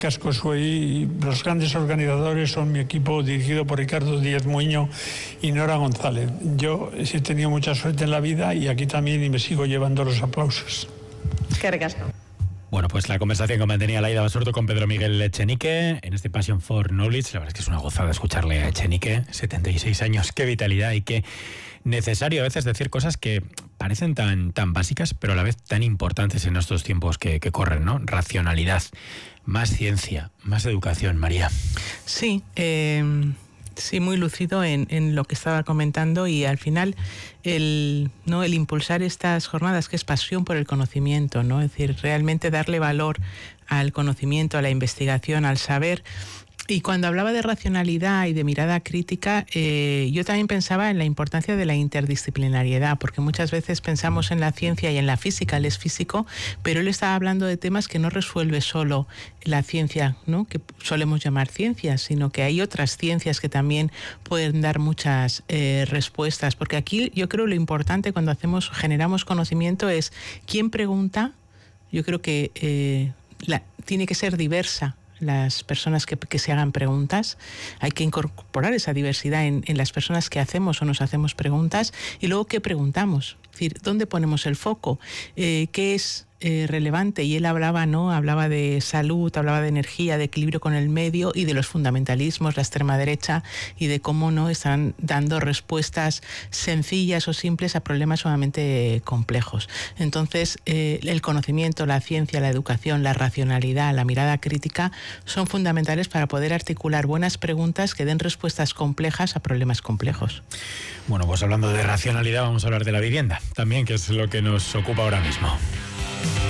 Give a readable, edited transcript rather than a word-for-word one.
Casco Suey, los grandes organizadores son mi equipo dirigido por Ricardo Díaz Muiño y Nora González. Yo he tenido mucha suerte en la vida y aquí también, y me sigo llevando los aplausos. Qué ricasco. Bueno, pues la conversación que mantenía Laida Basurto con Pedro Miguel Echenique en este Passion for Knowledge. La verdad es que es una gozada escucharle a Echenique, 76 años, qué vitalidad y qué necesario a veces decir cosas que parecen tan básicas, pero a la vez tan importantes en estos tiempos que corren, ¿no? Racionalidad, más ciencia, más educación, María. Sí, sí, muy lúcido en lo que estaba comentando, y al final el impulsar estas jornadas, que es pasión por el conocimiento, ¿no? Es decir, realmente darle valor al conocimiento, a la investigación, al saber. Y cuando hablaba de racionalidad y de mirada crítica, yo también pensaba en la importancia de la interdisciplinariedad, porque muchas veces pensamos en la ciencia y en la física, él es físico, pero él estaba hablando de temas que no resuelve solo la ciencia, ¿no?, que solemos llamar ciencias, sino que hay otras ciencias que también pueden dar muchas respuestas, porque aquí yo creo lo importante cuando generamos conocimiento es quién pregunta. Yo creo que tiene que ser diversa las personas que se hagan preguntas. Hay que incorporar esa diversidad en las personas que hacemos o nos hacemos preguntas. Y luego, ¿qué preguntamos? Es decir, ¿dónde ponemos el foco? ¿Qué es relevante? Y él hablaba de salud, hablaba de energía, de equilibrio con el medio y de los fundamentalismos, la extrema derecha, y de cómo no están dando respuestas sencillas o simples a problemas sumamente complejos. Entonces, el conocimiento, la ciencia, la educación, la racionalidad, la mirada crítica son fundamentales para poder articular buenas preguntas que den respuestas complejas a problemas complejos. Bueno, pues hablando de racionalidad, vamos a hablar de la vivienda también, que es lo que nos ocupa ahora mismo.